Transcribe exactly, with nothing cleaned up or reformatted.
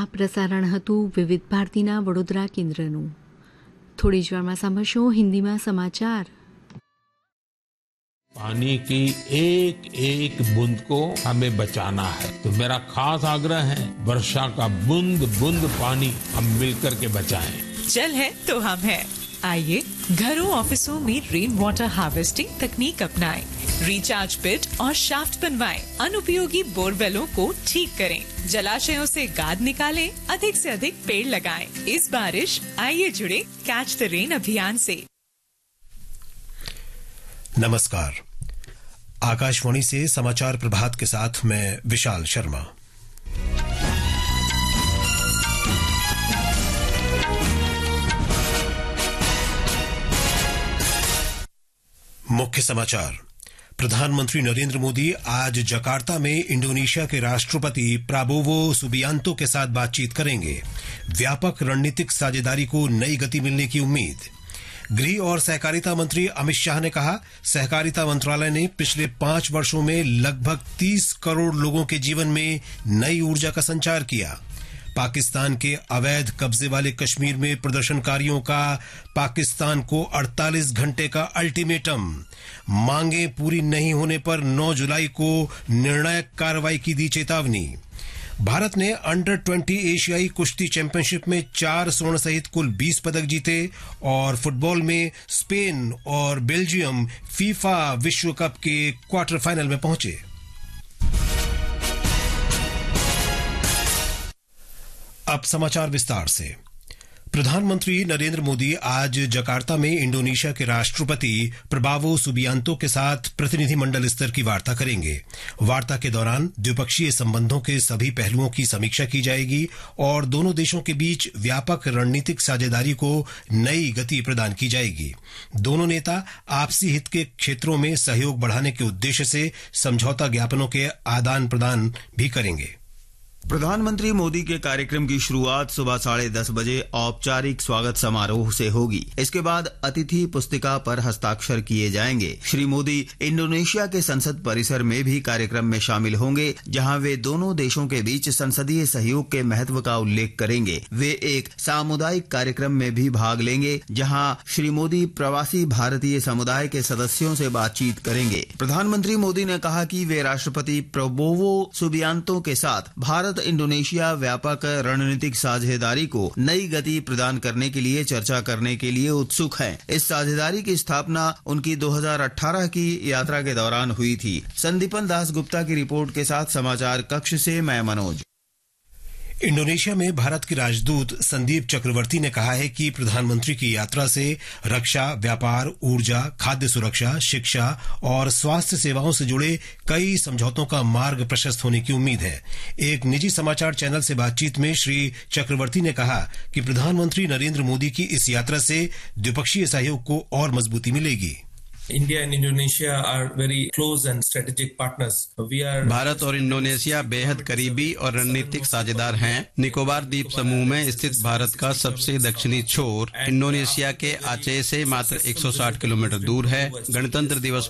આ પ્રસારણ હતું વિવિધ ભારતીના વડોદરા કેન્દ્રનું. થોડી જ વારમાં સાંભળશો હિન્દીમાં સમાચાર. पानी की एक एक बूंद को हमें बचाना है, तो मेरा खास आग्रह है वर्षा का बूंद बूंद पानी हम मिलकर के बचाएं. जल है तो हम है. आइए घरों ऑफिसों में रेन वाटर हार्वेस्टिंग तकनीक अपनाएं, रिचार्ज पिट और शाफ्ट बनवाएं, अनुपयोगी बोरवेलों को ठीक करें, जलाशयों से गाद निकालें, अधिक से अधिक पेड़ लगाएं. इस बारिश आइए जुड़े कैच द रेन अभियान से. नमस्कार, आकाशवाणी से समाचार प्रभात के साथ मैं विशाल शर्मा. मुख्य समाचार. प्रधानमंत्री नरेंद्र मोदी आज जकार्ता में इंडोनेशिया के राष्ट्रपति प्राबोवो सुबियांतो के साथ बातचीत करेंगे. व्यापक रणनीतिक साझेदारी को नई गति मिलने की उम्मीद. गृह और सहकारिता मंत्री अमित शाह ने कहा, सहकारिता मंत्रालय ने पिछले पांच वर्षों में लगभग तीस करोड़ लोगों के जीवन में नई ऊर्जा का संचार किया. पाकिस्तान के अवैध कब्जे वाले कश्मीर में प्रदर्शनकारियों का पाकिस्तान को अड़तालीस घंटे का अल्टीमेटम. मांगे पूरी नहीं होने पर नौ जुलाई को निर्णायक कार्रवाई की दी चेतावनी. भारत ने अंडर ट्वेंटी एशियाई कुश्ती चैंपियनशिप में चार स्वर्ण सहित कुल बीस पदक जीते और फुटबॉल में स्पेन और बेल्जियम फीफा विश्व कप के क्वार्टर फाइनल में पहुंचे. अब समाचार विस्तार से. प्रधानमंत्री नरेंद्र मोदी आज जकार्ता में इंडोनेशिया के राष्ट्रपति प्रबावो सुबियांतो के साथ प्रतिनिधिमंडल स्तर की वार्ता करेंगे. वार्ता के दौरान द्विपक्षीय संबंधों के सभी पहलुओं की समीक्षा की जाएगी और दोनों देशों के बीच व्यापक रणनीतिक साझेदारी को नई गति प्रदान की जाएगी. दोनों नेता आपसी हित के क्षेत्रों में सहयोग बढ़ाने के उद्देश्य से समझौता ज्ञापनों के आदान प्रदान भी करेंगे. प्रधानमंत्री मोदी के कार्यक्रम की शुरुआत सुबह साढ़े दस बजे औपचारिक स्वागत समारोह से होगी. इसके बाद अतिथि पुस्तिका पर हस्ताक्षर किए जाएंगे. श्री मोदी इंडोनेशिया के संसद परिसर में भी कार्यक्रम में शामिल होंगे, जहां वे दोनों देशों के बीच संसदीय सहयोग के महत्व का उल्लेख करेंगे. वे एक सामुदायिक कार्यक्रम में भी भाग लेंगे, जहां श्री मोदी प्रवासी भारतीय समुदाय के सदस्यों से बातचीत करेंगे. प्रधानमंत्री मोदी ने कहा कि वे राष्ट्रपति प्रबोवो सुबियांतो के साथ भारत इंडोनेशिया व्यापक रणनीतिक साझेदारी को नई गति प्रदान करने के लिए चर्चा करने के लिए उत्सुक हैं. इस साझेदारी की स्थापना उनकी दो हज़ार अठारह की यात्रा के दौरान हुई थी. संदीपन दास गुप्ता की रिपोर्ट के साथ समाचार कक्ष से मैं मनोज. इंडोनेशिया में भारत के राजदूत संदीप चक्रवर्ती ने कहा है कि प्रधानमंत्री की यात्रा से रक्षा, व्यापार, ऊर्जा, खाद्य सुरक्षा, शिक्षा और स्वास्थ्य सेवाओं से जुड़े कई समझौतों का मार्ग प्रशस्त होने की उम्मीद है. एक निजी समाचार चैनल से बातचीत में श्री चक्रवर्ती ने कहा कि प्रधानमंत्री नरेंद्र मोदी की इस यात्रा से द्विपक्षीय सहयोग को और मजबूती मिलेगी. India and Indonesia are very close and strategic partners. We are Bharat और इंडोनेशिया बेहद करीबी और रणनीतिक साझेदार हैं. निकोबार द्वीप समूह में स्थित भारत का सबसे दक्षिणी छोर इंडोनेशिया के आचे से मात्र एक सौ साठ किलोमीटर दूर है. गणतंत्र दिवस